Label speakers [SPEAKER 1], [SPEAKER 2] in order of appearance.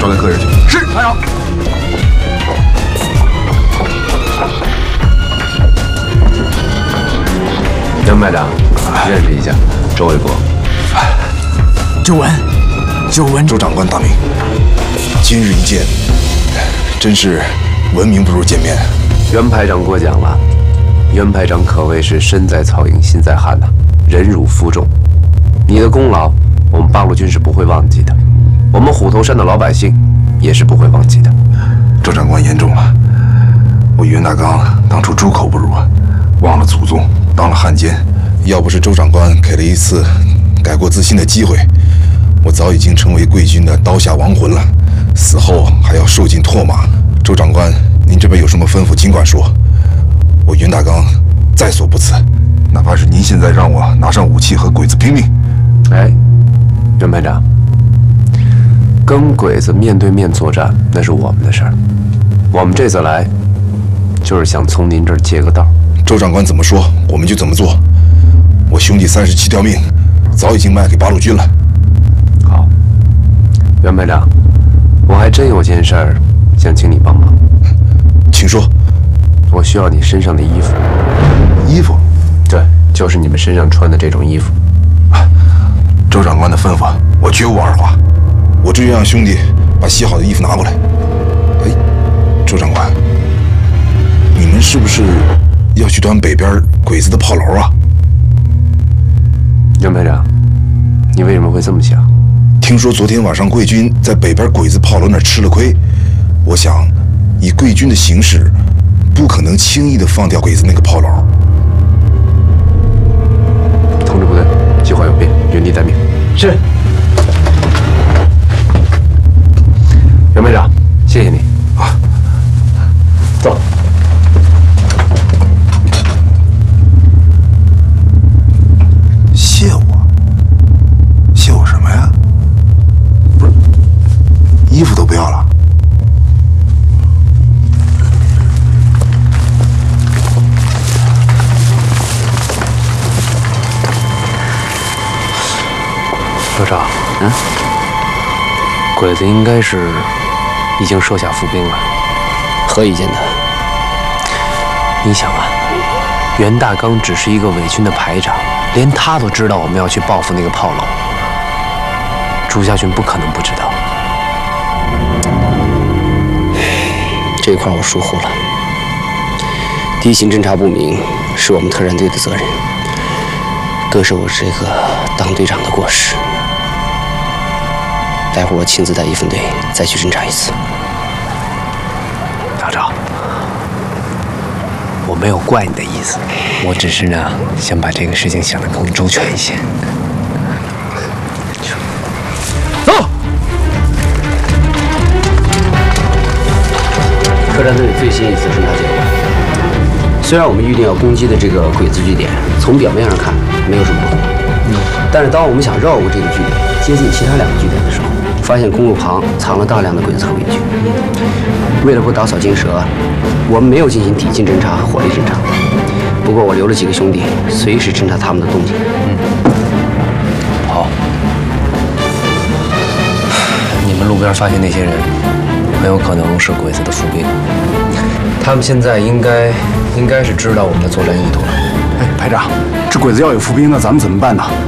[SPEAKER 1] 招待客人去。
[SPEAKER 2] 是，排长。
[SPEAKER 3] 杨排长，认识一下，周卫国。
[SPEAKER 2] 周文，
[SPEAKER 1] 周长官大名，今日一见，真是闻名不如见面。
[SPEAKER 3] 袁排长过奖了，袁排长可谓是身在曹营心在汉呐，忍辱负重。你的功劳，我们八路军是不会忘记的，我们虎头山的老百姓也是不会忘记的。
[SPEAKER 1] 周长官言重了，我袁大刚当初猪口不如啊，忘了祖宗，当了汉奸。要不是周长官给了一次改过自新的机会，我早已经成为贵军的刀下亡魂了，死后还要受尽唾骂。周长官，您这边有什么吩咐，尽管说，我袁大刚在所不辞。哪怕是您现在让我拿上武器和鬼子拼命，
[SPEAKER 3] 哎，袁排长，跟鬼子面对面作战那是我们的事儿，我们这次来就是想从您这儿借个道。
[SPEAKER 1] 周长官怎么说，我们就怎么做。我兄弟37条命，早已经卖给八路军了。
[SPEAKER 3] 好，袁排长，我还真有件事儿想请你帮忙。
[SPEAKER 1] 请说。
[SPEAKER 3] 我需要你身上的衣服。
[SPEAKER 1] 衣服？
[SPEAKER 3] 对，就是你们身上穿的这种衣服。
[SPEAKER 1] 周长官的吩咐，我绝无二话。我这就让兄弟把洗好的衣服拿过来。哎，周长官，你们是不是要去端北边鬼子的炮楼啊？
[SPEAKER 3] 袁排长，你为什么会这么想？
[SPEAKER 1] 听说昨天晚上贵军在北边鬼子炮楼那儿吃了亏，我想，以贵军的形势，不可能轻易的放掉鬼子那个炮楼。
[SPEAKER 3] 通知部队，计划有变，原地待命。
[SPEAKER 2] 是。
[SPEAKER 3] 袁排长，谢谢你
[SPEAKER 1] 啊。
[SPEAKER 3] 走。
[SPEAKER 1] 谢我？谢我什么呀？不是，衣服都不要了？
[SPEAKER 3] 老赵，鬼子应该是已经设下伏兵了。
[SPEAKER 4] 何以见得？
[SPEAKER 3] 你想啊，袁大刚只是一个伪军的排长，连他都知道我们要去报复那个炮楼，朱家军不可能不知道。
[SPEAKER 4] 这块我疏忽了，地形侦察不明是我们特战队的责任，更是我这个当队长的过失。待会儿我亲自带一分队再去侦察一次。
[SPEAKER 3] 老赵，我没有怪你的意思，我只是呢想把这个事情想得更周全一些。走。
[SPEAKER 4] 特战队最新一次侦察结果，虽然我们预定要攻击的这个鬼子据点，从表面上看没有什么不妥，但是当我们想绕过这个据点，接近其他2个据点的时候，发现公路旁藏了大量的鬼子和伪军。为了不打草惊蛇，我们没有进行抵近侦察和火力侦察。不过我留了几个兄弟，随时侦察他们的动静。
[SPEAKER 3] 好。你们路边发现那些人，很有可能是鬼子的伏兵。他们现在应该是知道我们的作战意图了。
[SPEAKER 2] 哎，排长，这鬼子要有伏兵，那咱们怎么办呢？